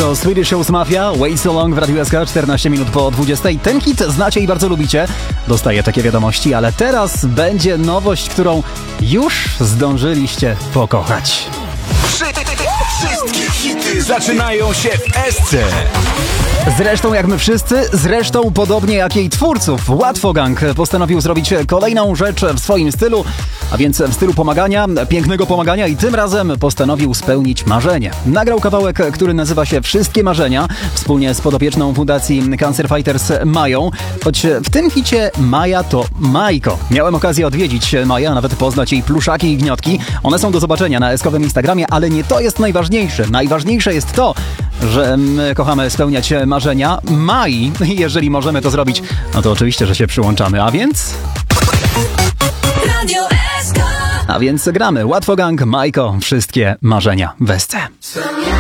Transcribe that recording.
to Swedish House Mafia, Wait So Long w Radiu SK, 14 minut po 20. Ten hit znacie i bardzo lubicie. Dostaję takie wiadomości, ale teraz będzie nowość, którą już zdążyliście pokochać. Wszystkie hity zaczynają się w SC. Zresztą jak my wszyscy, zresztą podobnie jak jej twórców, Łatwo Gang postanowił zrobić kolejną rzecz w swoim stylu, a więc w stylu pomagania, pięknego pomagania i tym razem postanowił spełnić marzenie. Nagrał kawałek, który nazywa się Wszystkie Marzenia, wspólnie z podopieczną fundacji Cancer Fighters Mają, choć w tym hicie Maja to Majko. Miałem okazję odwiedzić Maję, a nawet poznać jej pluszaki i gniotki. One są do zobaczenia na eskowym Instagramie, ale nie to jest najważniejsze. Najważniejsze jest to, że my kochamy spełniać marzenia. Mai, jeżeli możemy to zrobić, no to oczywiście, że się przyłączamy, a więc gramy Łatwo Gang, Majko, Wszystkie Marzenia w SC.